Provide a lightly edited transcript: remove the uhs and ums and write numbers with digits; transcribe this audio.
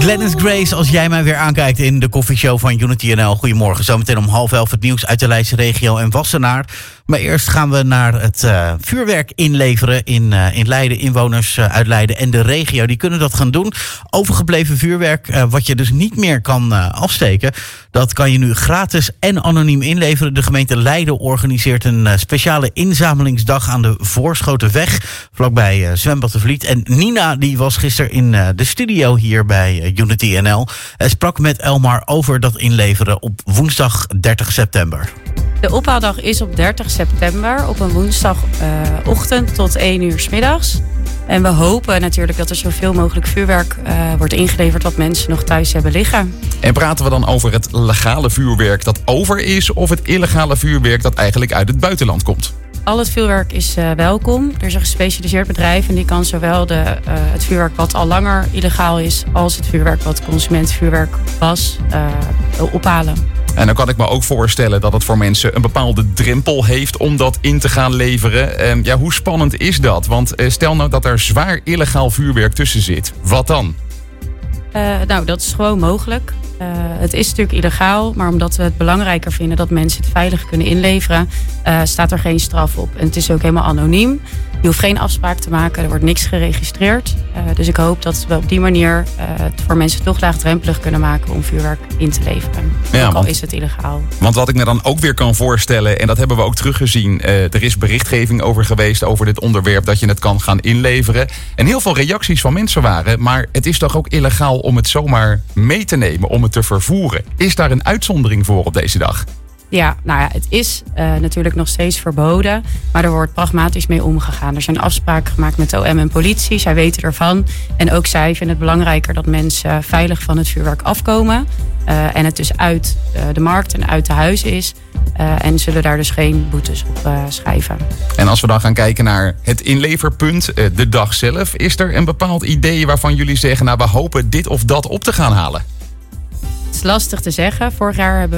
Glennis Grace, als jij mij weer aankijkt in de koffieshow van Unity NL. Goedemorgen, zometeen om 11:30 het nieuws uit de Leidse regio en Wassenaar. Maar eerst gaan we naar het vuurwerk inleveren in Leiden. Inwoners uit Leiden en de regio, die kunnen dat gaan doen. Overgebleven vuurwerk, wat je dus niet meer kan afsteken, dat kan je nu gratis en anoniem inleveren. De gemeente Leiden organiseert een speciale inzamelingsdag aan de Voorschotenweg, vlakbij Zwembad de Vliet. En Nina, die was gisteren in de studio hier bij Unity NL. Sprak met Elmar over dat inleveren op woensdag 30 september. De ophaaldag is op 30 september op een woensdagochtend tot 1 uur 's middags. En we hopen natuurlijk dat er zoveel mogelijk vuurwerk wordt ingeleverd wat mensen nog thuis hebben liggen. En praten we dan over het legale vuurwerk dat over is of het illegale vuurwerk dat eigenlijk uit het buitenland komt? Al het vuurwerk is welkom. Er is een gespecialiseerd bedrijf en die kan zowel het vuurwerk wat al langer illegaal is als het vuurwerk wat consumentenvuurwerk was ophalen. En dan kan ik me ook voorstellen dat het voor mensen een bepaalde drempel heeft om dat in te gaan leveren. Hoe spannend is dat? Want stel nou dat er zwaar illegaal vuurwerk tussen zit. Wat dan? Dat is gewoon mogelijk. Het is natuurlijk illegaal, maar omdat we het belangrijker vinden dat mensen het veilig kunnen inleveren, staat er geen straf op. En het is ook helemaal anoniem. Je hoeft geen afspraak te maken, er wordt niks geregistreerd. Dus ik hoop dat we op die manier het voor mensen toch laagdrempelig kunnen maken om vuurwerk in te leveren. Ook al is het illegaal. Want wat ik me dan ook weer kan voorstellen, en dat hebben we ook teruggezien, er is berichtgeving over geweest over dit onderwerp dat je het kan gaan inleveren. En heel veel reacties van mensen waren, maar het is toch ook illegaal om het zomaar mee te nemen, om het te vervoeren. Is daar een uitzondering voor op deze dag? Ja, het is natuurlijk nog steeds verboden, maar er wordt pragmatisch mee omgegaan. Er zijn afspraken gemaakt met OM en politie, zij weten ervan. En ook zij vinden het belangrijker dat mensen veilig van het vuurwerk afkomen. En het dus uit de markt en uit de huizen is. En zullen daar dus geen boetes op schrijven. En als we dan gaan kijken naar het inleverpunt, de dag zelf, is er een bepaald idee waarvan jullie zeggen, we hopen dit of dat op te gaan halen? Het is lastig te zeggen. Vorig jaar hebben